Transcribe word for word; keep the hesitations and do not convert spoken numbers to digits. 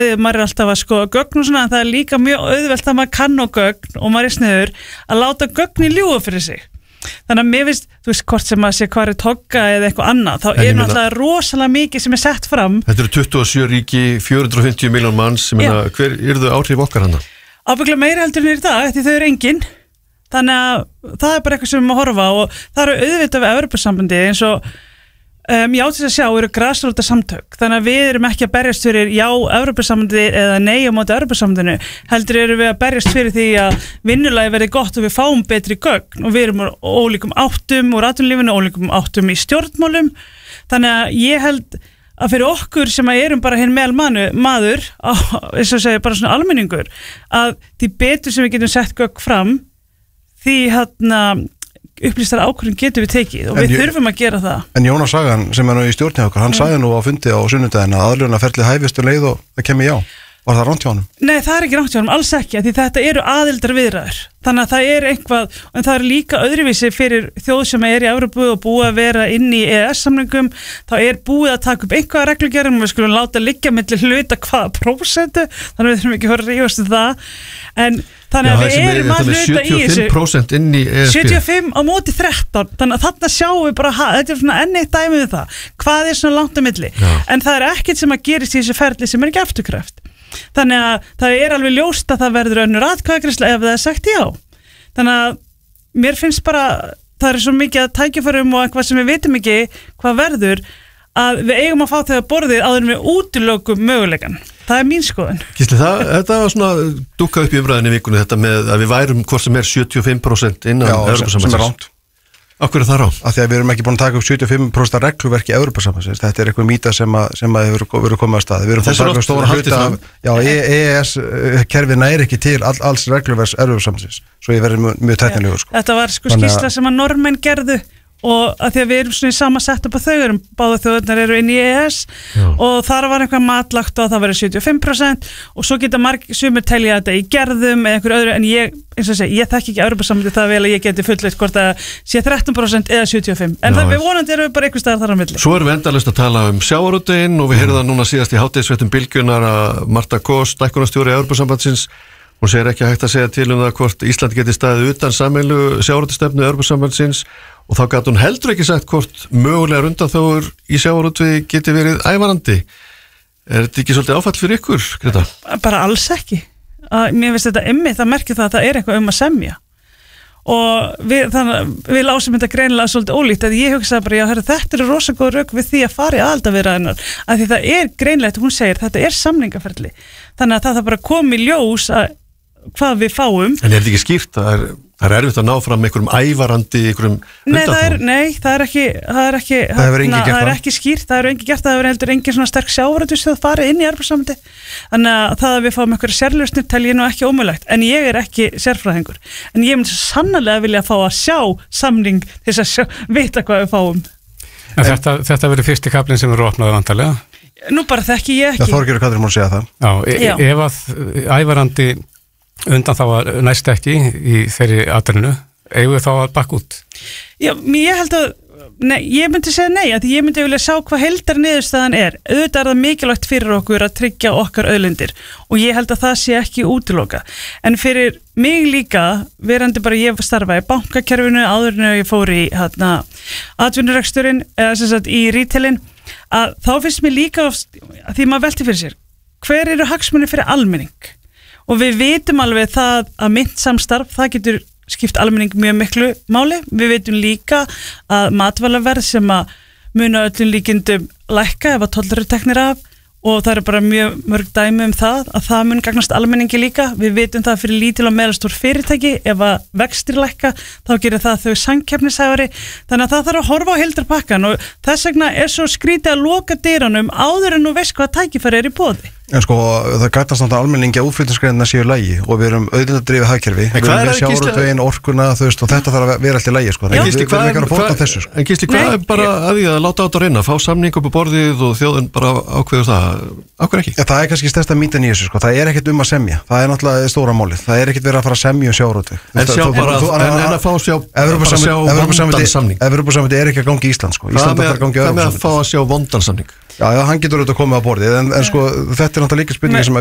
maður er alltaf að skoða gögn og svona, en það er líka mjög auðvelt að maður kann og gögn og maður er sniður að láta gögn í ljúga fyrir sig. Þannig að mér finnst, þú veist, hvort sem að sé hvað er togga eða eitthvað annað, þá er náttúrulega rosalega mikið sem er sett fram. Þetta eru tuttugu og sjö ríki, fjögur hundruð og fimmtíu milljón manns, sem meina, hver eru þau áhrif okkar hana? Ábygglega meira heldur en í dag, því þau eru engin. Þannig að það er bara eitthvað sem við að horfa og það eru auðvitað við Evrópusambandið eins og Um, já, til að sjá, eru grasróta samtök, þannig að við erum ekki að berjast fyrir já, Evrópusambandið eða nei á móti Evrópusambandinu, heldur erum við að berjast fyrir því að vinnulagi verði gott og við fáum betri gögn og við erum úr ólíkum áttum úr atvinnulífinu, ólíkum áttum í stjórnmálum, þannig að ég held að fyrir okkur sem að erum bara hinn meðal manu, maður, á, eins og segja bara svona almenningur, að því betur sem við getum sett gögn fram, því hérna upplýstar ákvörðun getum við tekið og en við þurfum að gera það. En Jónas Sagan sem er nú í stjórn hjá okkur, hann sagði nú á fundi á sunnudaginn að aðlögunarferli hæfist um leið og það kemur já. Var það rangt hjá honum? Nei, það er ekki rangt hjá honum, alls ekki, því þetta eru aðildar viðræður. Þannig að það er einhvað, en það er líka öðruvísi fyrir þjóð sem er í Evrópu og búið að vera inn í E E S-samningum, þá er búið að taka upp einhverja reglugerðum og við skulum láta liggja milli hluta hvaða prósentu, þannig að við þurfum ekki að rífast um það. En þannig að já, við erum að hluta í þessu sjötíu og fimm prósent inn í E S B. sjötíu og fimm á móti þrettán, þannig að þarna sjáum við bara, þetta er svona enn eitt dæmi við það, hvað er svona langt á milli. Já. En það er ekkert sem að gerist í þessu ferli sem er ekki afturkræft. Þannig að það er alveg ljóst að það verður önnur atkvæðagreiðsla ef það er sagt já. Þannig að mér finnst bara, það er svo mikið að tækifærum og eitthvað sem við vitum ekki hvað verður, að við eigum að fá þegar borðið áður en við útilokum möguleikann. Það er mín skoðun. Gísli, það, þetta var svona dúkkað upp í umræðinni í vikunni, þetta með að við værum hvort sem er sjötíu og fimm prósent innan Evrópusambandsins. Sem er ránt. Af hverju er það ránt? Af því að við erum ekki búin að taka upp sjötíu og fimm prósent regluverki Evrópusambandsins. Þetta er eitthvað mýta sem að, sem að hefur verið komið að stað. Við erum búin að taka stóra hluta af, já, E E S-kerfið næri ekki til all, alls regluverks Evrópusambandsins. Svo ég verið mjög, mjög tæknilegur, sko. Þetta var sko skýrsla sem að normenn gerðu og að því að við erum svona í sama sett upp á þau erum báða þjóðurnar eru inn í E E S já. Og þar var eitthvað matlagt og það verið sjötíu og fimm prósent og svo geta margir sumir telja þetta í gerðum eða einhver öðru en ég, eins og segja, ég þekki ekki Evrópusambandið það vel að ég geti fullyrt hvort að sé þrettán prósent eða sjötíu og fimm en já, það við vonandi erum við bara einhver staðar þar á milli. Svo erum við endalaust að tala um sjávarútveginn og við heyrðum það núna síðast í hádegisfréttum Bylgjunnar að Marta Kos, stækkunarstjóri Evrópusambandsins, hún segir ekki hægt að segja til um það hvort Ísland geti staðið utan sameiginlegu sjávarútvegsstefnu Evrópusambandsins og þá gat hún heldur ekki sagt hvort mögulegar undanþágur í sjávarútvegi geti verið ævarandi. Er þetta ekki svolítið áfall fyrir ykkur, Greta? Bara alls ekki. Að, mér finnst þetta emmi, það merkir það að það er eitthvað um að semja. Og við, þannig, við lásum þetta greinilega svolítið ólíkt að ég hugsaði bara, já, herri, þetta eru rosa góð rök við því að fara í aðildarviðræðurnar af því það er greinilegt, hún segir, þetta er samningaferli. Þannig að það bara kom í ljós að hvað við fáum. En er þetta ekki skýrt? Það er, það er erfitt að ná fram einhverjum ævarandi, einhverjum nei það, er, nei, það er ekki, það er ekki, það hefur enginn gert það er ekki skýrt, það hefur enginn gert, það hefur heldur enginn svona sterk sjávarútvegsþjóð farið inn í Evrópusambandið. Þannig að það að við fáum einhverja sérlausnir tel ég nú ekki ómögulegt, en ég er ekki sérfræðingur. En ég myndi sannarlega vilja fá að sjá samning til þess að sjá, vita hvað við fáum. En þetta, þetta verður fyrsti kaflinn sem eru opnaði vantarlega? Nú bara þekki ég ekki. Já, Þorgerður Katrín má segja það. Já, e Já. Ef að ævarandi undan þá að næst ekki í þeirri aðrinu, eigum við þá að bakka út? Já, ég held að, nei, ég myndi segja nei, að ég myndi vilja sjá hvað heildar niðurstaðan er. Auðvitað er það mikilvægt fyrir okkur að tryggja okkar auðlindir og ég held að það sé ekki útiloka. En fyrir mig líka, verandi bara ég starfa í bankakerfinu, áður en ég fór í hérna, atvinnureksturinn, eða sem sagt í retailin, að þá finnst mér líka, að því maður velti fyrir sér, hver eru hagsmunir fyrir almenning? Og við vitum alveg það að myntsamstarf, það getur skipt almenning mjög miklu máli. Við vitum líka að matvælaverð sem að muna öllum líkindum lækka ef að tollur eru teknir af og það eru bara mjög mörg dæmi um það að það mun gagnast almenningi líka. Við vitum það fyrir lítil og meðalstór fyrirtæki ef að vextir lækka þá gerir það þau samkeppnishæfari. Þannig að það þarf að horfa á heildarpakkann og þess vegna er svo skrítið að loka dyranum áður en nú veist hvað tækifæri er í boði. En sko, það gætast náttúrulega almenningi að útflutningsgreinarnar séu í lagi og við erum auðvitað hagkerfi, við erum við sjávarútveginn, orkuna, þú veist, og þetta þarf að vera alltaf í lagi, sko. En Gísli, hvað er, hvað, þessu, sko. en Gísli, hvað er bara að því að láta á þetta reyna, fá samning upp á borðið og þjóðin bara ákveður það, ákveður ekki? Ja, það er kannski stærsta mítan í þessu, sko, það er ekkert um að semja, það er náttúrulega stóra málið, það er ekkert verið að fara að semja um sjávarútveg. En sjá bara, en að fá sjá, bara sjá vondan samning. Evrópusambandið er ekki að gangi í Ísland, sko. Ísland er að gangi í Evrópusambandið. Hvað með að fá að sjá vondan samning? Já, já, hann getur auðvitað komið á borðið en, en sko, þetta er náttúrulega líka spurning sem